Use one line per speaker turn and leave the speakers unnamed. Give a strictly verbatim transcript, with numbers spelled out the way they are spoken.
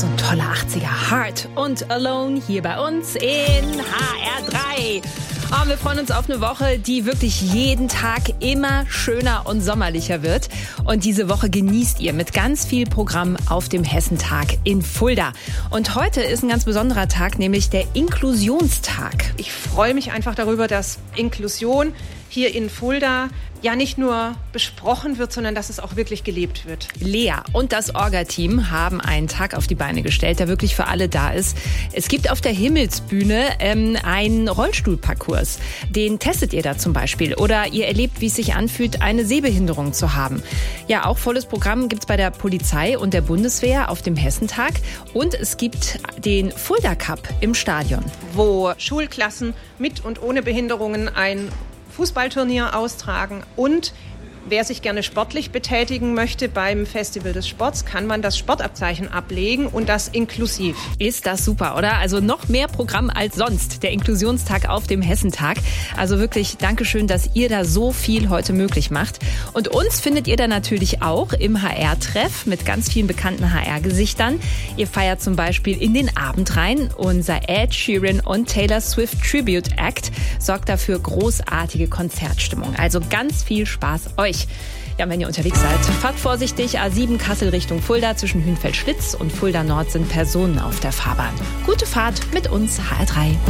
so ein toller achtziger. Heart und Alone hier bei uns in H R drei. Oh, wir freuen uns auf eine Woche, die wirklich jeden Tag immer schöner und sommerlicher wird. Und diese Woche genießt ihr mit ganz viel Programm auf dem Hessentag in Fulda. Und heute ist ein ganz besonderer Tag, nämlich der Inklusionstag.
Ich freue mich einfach darüber, dass Inklusion hier in Fulda ja nicht nur besprochen wird, sondern dass es auch wirklich gelebt wird.
Lea und das Orga-Team haben einen Tag auf die Beine gestellt, der wirklich für alle da ist. Es gibt auf der Himmelsbühne ähm, einen Rollstuhlparcours. Den testet ihr da zum Beispiel. Oder ihr erlebt, wie es sich anfühlt, eine Sehbehinderung zu haben. Ja, auch volles Programm gibt's bei der Polizei und der Bundeswehr auf dem Hessentag. Und es gibt den Fulda Cup im Stadion,
wo Schulklassen mit und ohne Behinderungen ein Fußballturnier austragen, und wer sich gerne sportlich betätigen möchte beim Festival des Sports, kann man das Sportabzeichen ablegen, und das inklusiv.
Ist das super, oder? Also noch mehr Programm als sonst. Der Inklusionstag auf dem Hessentag. Also wirklich Dankeschön, dass ihr da so viel heute möglich macht. Und uns findet ihr da natürlich auch im H R-Treff mit ganz vielen bekannten H R-Gesichtern. Ihr feiert zum Beispiel in den Abend rein. Unser Ed Sheeran und Taylor Swift Tribute Act sorgt dafür großartige Konzertstimmung. Also ganz viel Spaß euch. Ja, wenn ihr unterwegs seid, fahrt vorsichtig. A sieben Kassel Richtung Fulda. Zwischen Hünfeld-Schlitz und Fulda Nord sind Personen auf der Fahrbahn. Gute Fahrt mit uns H R drei.